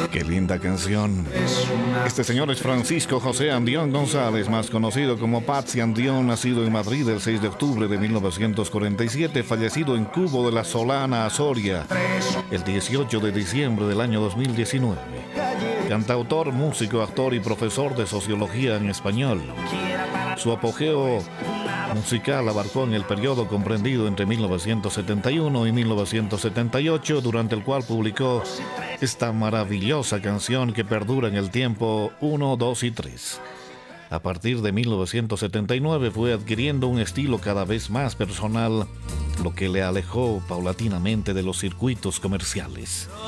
Qué linda canción. Este señor es Francisco José Andión González, más conocido como Patsy Andión, nacido en Madrid el 6 de octubre de 1947, fallecido en Cubo de la Solana, Azoria, el 18 de diciembre del año 2019. Cantautor, músico, actor y profesor de sociología en español. Su apogeo musical abarcó en el periodo comprendido entre 1971 y 1978, durante el cual publicó esta maravillosa canción que perdura en el tiempo 1, 2 y 3. A partir de 1979 fue adquiriendo un estilo cada vez más personal, lo que le alejó paulatinamente de los circuitos comerciales.